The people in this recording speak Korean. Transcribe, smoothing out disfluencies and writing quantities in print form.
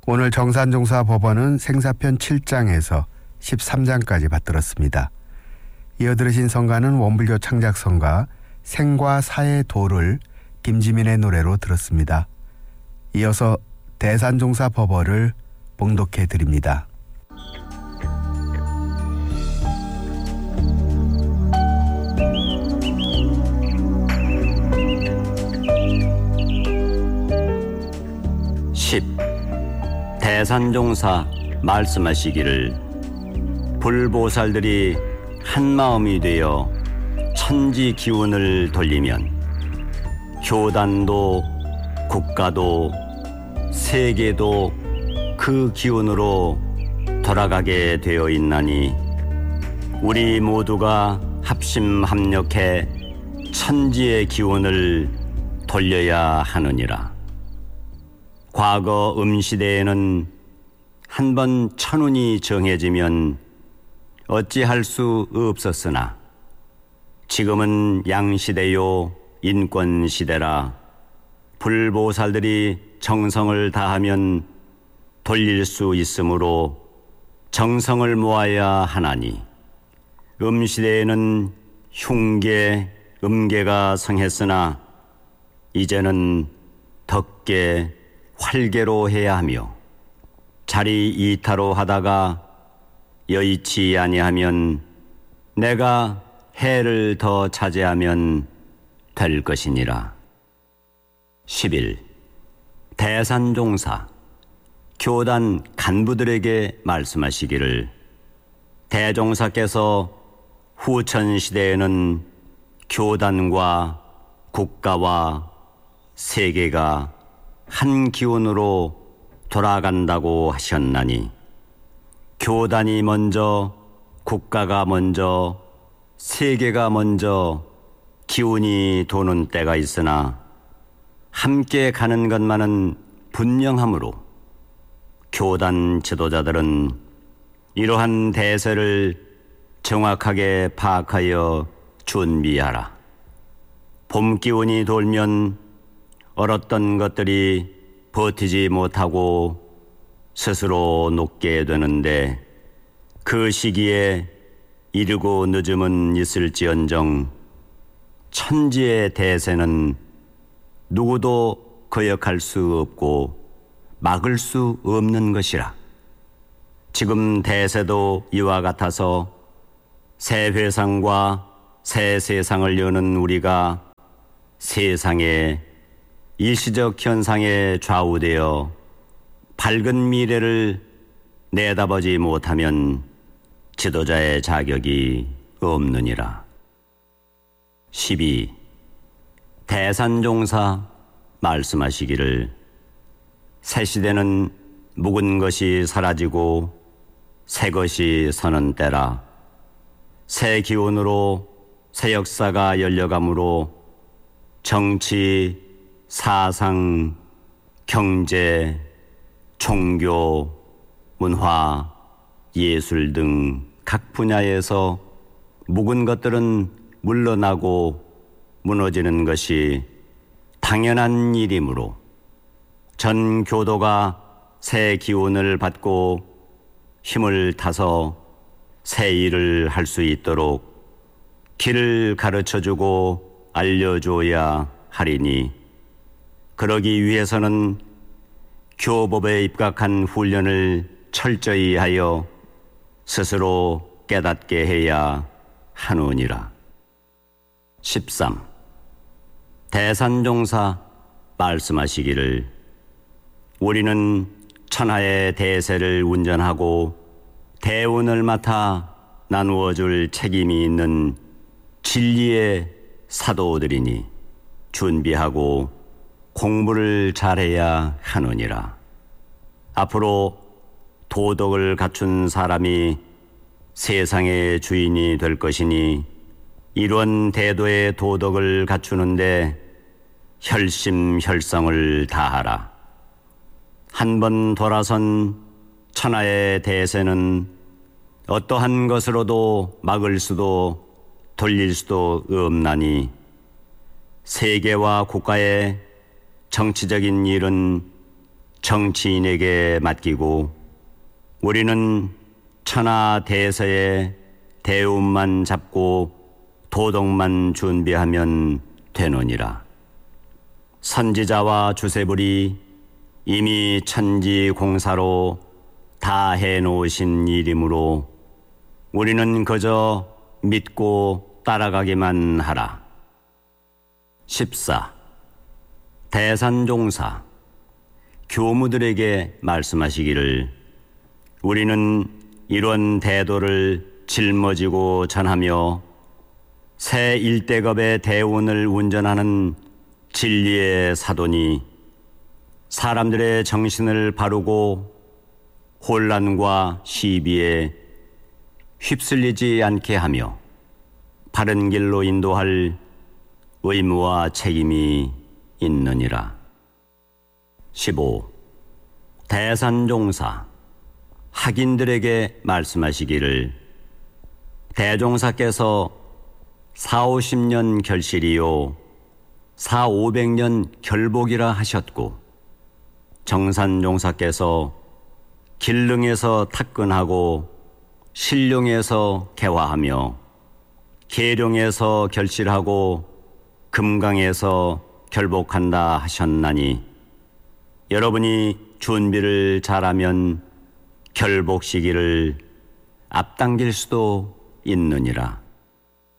오늘 정산종사 법원은 생사편 7장에서 13장까지 받들었습니다. 이어 들으신 성가는 원불교 창작성가 생과 사의 도를 김지민의 노래로 들었습니다. 이어서 대산종사 법어를 봉독해 드립니다. 대산종사 말씀하시기를 불보살들이 한마음이 되어 천지 기운을 돌리면 교단도 국가도 세계도 그 기운으로 돌아가게 되어 있나니 우리 모두가 합심합력해 천지의 기운을 돌려야 하느니라. 과거 음시대에는 한번 천운이 정해지면 어찌할 수 없었으나 지금은 양시대요 인권시대라 불보살들이 정성을 다하면 돌릴 수 있으므로 정성을 모아야 하나니 음시대에는 흉계, 음계가 성했으나 이제는 덕계, 활계로 해야 하며 자리 이타로 하다가 여의치 아니하면 내가 해를 더 차지하면 될 것이니라. 10일 대산종사 교단 간부들에게 말씀하시기를 대종사께서 후천시대에는 교단과 국가와 세계가 한 기운으로 돌아간다고 하셨나니 교단이 먼저, 국가가 먼저, 세계가 먼저 기운이 도는 때가 있으나 함께 가는 것만은 분명하므로 교단 지도자들은 이러한 대세를 정확하게 파악하여 준비하라. 봄 기운이 돌면 얼었던 것들이 버티지 못하고 스스로 녹게 되는데 그 시기에 이르고 늦음은 있을지언정 천지의 대세는 누구도 거역할 수 없고 막을 수 없는 것이라. 지금 대세도 이와 같아서 새 회상과 새 세상을 여는 우리가 세상에 일시적 현상에 좌우되어 밝은 미래를 내다보지 못하면 지도자의 자격이 없느니라. 12. 대산종사 말씀하시기를 새 시대는 묵은 것이 사라지고 새 것이 서는 때라. 새 기운으로 새 역사가 열려가므로 정치, 사상, 경제, 종교, 문화, 예술 등 각 분야에서 묵은 것들은 물러나고 무너지는 것이 당연한 일이므로 전 교도가 새 기운을 받고 힘을 타서 새 일을 할 수 있도록 길을 가르쳐주고 알려줘야 하리니 그러기 위해서는 교법에 입각한 훈련을 철저히 하여 스스로 깨닫게 해야 하느니라. 13. 대산종사 말씀하시기를 우리는 천하의 대세를 운전하고 대운을 맡아 나누어줄 책임이 있는 진리의 사도들이니 준비하고 공부를 잘해야 하느니라. 앞으로 도덕을 갖춘 사람이 세상의 주인이 될 것이니 이런 대도의 도덕을 갖추는데 혈심혈성을 다하라. 한 번 돌아선 천하의 대세는 어떠한 것으로도 막을 수도 돌릴 수도 없나니 세계와 국가의 정치적인 일은 정치인에게 맡기고 우리는 천하 대서의 대운만 잡고 도덕만 준비하면 되느니라. 선지자와 주세불이 이미 천지공사로 다 해놓으신 일이므로 우리는 그저 믿고 따라가기만 하라. 14. 대산종사 교무들에게 말씀하시기를 우리는 이런 대도를 짊어지고 전하며 새 일대급의 대운을 운전하는 진리의 사도니 사람들의 정신을 바르고 혼란과 시비에 휩쓸리지 않게 하며 바른 길로 인도할 의무와 책임이 있느니라. 15. 대산종사 학인들에게 말씀하시기를 대종사께서 450년 결실이요 4,500년 결복이라 하셨고 정산종사께서 길릉에서 탁근하고 신룡에서 개화하며 계룡에서 결실하고 금강에서 결복한다 하셨나니 여러분이 준비를 잘하면 결복 시기를 앞당길 수도 있느니라.